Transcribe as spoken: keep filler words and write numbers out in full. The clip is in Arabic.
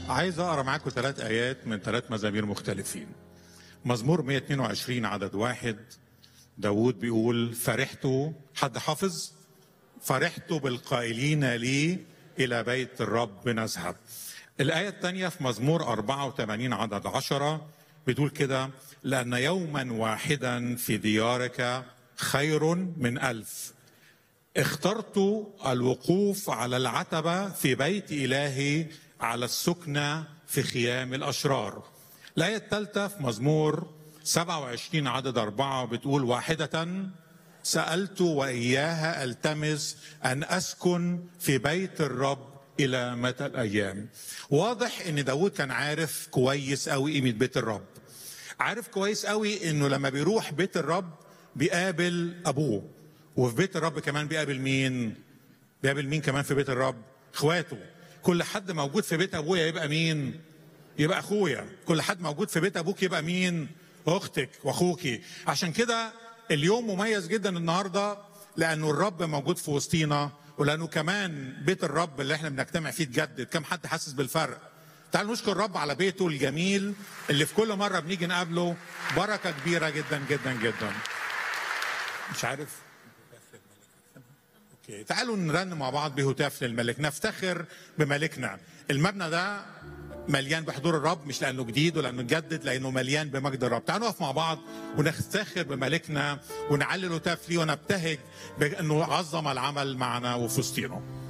عايز اقرا معاكم ثلاث ايات من ثلاث مزامير مختلفين. مزمور مئة واثنين وعشرين عدد واحد، داود بيقول: فرحت، حد حافظ؟ فرحت بالقائلين لي إلى بيت الرب نذهب. الآية الثانية في مزمور أربعة وثمانين عدد عشرة بتقول كده: لأن يوما واحدا في ديارك خير من ألف. اخترت الوقوف على العتبة في بيت إلهي، على السكنة في خيام الأشرار. الآية الثالثة في مزمور سبعة وعشرين عدد أربعة بتقول: واحدة سألت وإياها ألتمس، أن أسكن في بيت الرب إلى متى الأيام. واضح إن داود كان عارف كويس قوي قيمة بيت الرب، عارف كويس قوي إنه لما بيروح بيت الرب بيقابل أبوه، وفي بيت الرب كمان بيقابل مين؟ بيقابل مين كمان في بيت الرب؟ إخواته. كل حد موجود في بيت أبويا يبقى مين؟ يبقى أخويا. كل حد موجود في بيت أبوك يبقى مين؟ أختك وأخوكي. عشان كده اليوم مميز جدا النهارده، لأنه الرب موجود في وسطينا، ولأنه كمان بيت الرب اللي احنا بنجتمع فيه اتجدد. كم حد حاسس بالفرق؟ تعالوا نشكر الرب على بيته الجميل اللي في كل مرة بنيجي نقابله بركة كبيرة جدا جدا جدا. مش عارف. اوكي، تعالوا نرنم مع بعض بهتاف للملك، نفتخر بملكنا. المبنى ده مليان بحضور الرب، مش لانه جديد ولانه جدد، لانه مليان بمجد الرب. تعالوا نقف مع بعض ونفتخر بملكنا ونعلي الهتاف ليه ونبتهج بانه عظم العمل معنا وفي وسطينا.